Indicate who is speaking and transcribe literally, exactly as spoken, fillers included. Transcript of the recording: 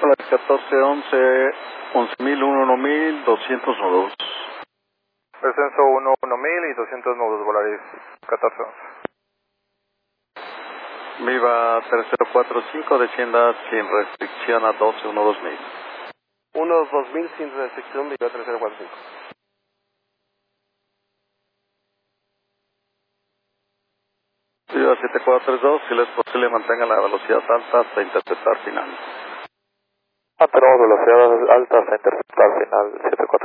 Speaker 1: Hola, catorce once, once mil, uno mil, doscientos nudos.
Speaker 2: Descenso uno, uno mil y doscientos nudos, Volaris catorce once.
Speaker 1: Viva tres cero cuatro cinco, descienda sin restricción a doce uno dos mil.
Speaker 2: uno dos mil sin restricción, Viva tres cero cuatro cinco.
Speaker 1: Viva siete cuatro tres dos, si les es posible mantenga la velocidad alta hasta interceptar final.
Speaker 2: Mantenemos velocidad alta hasta interceptar final siete cuatro.